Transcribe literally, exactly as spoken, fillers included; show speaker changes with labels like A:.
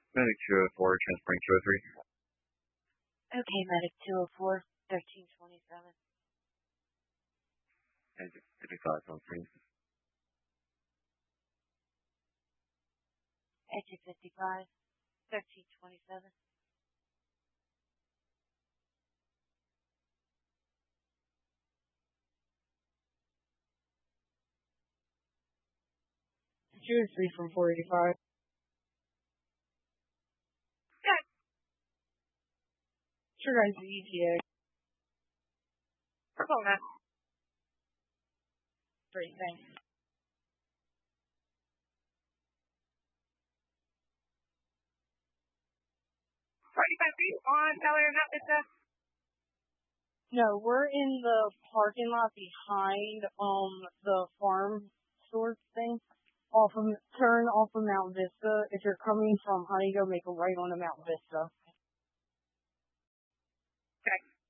A: Medic two oh four, transporting two oh three.
B: Okay, Medic two oh four, thirteen twenty-seven.
A: Engine fifty-five on scene.
B: Engine fifty-five, thirteen twenty-seven.
C: two oh three from four eighty-five.
B: Okay.
C: Sure, guys, the E T A.
B: Cool, man.
C: Great, thanks.
B: forty-five feet on Valley or not, Vista?
C: No, we're in the parking lot behind um the farm store thing. Off of turn off of Mount Vista. If you're coming from Honeygo, make a right on to Mount Vista.
B: Okay.